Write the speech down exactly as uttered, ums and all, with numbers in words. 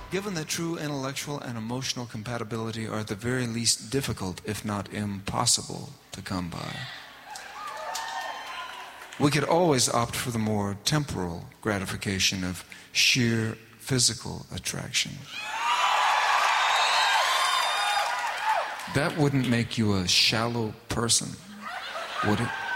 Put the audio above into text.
Given that true intellectual and emotional compatibility are at the very least difficult, if not impossible, to come by, we could always opt for the more temporal gratification of sheer physical attraction. That wouldn't make you a shallow person, would it?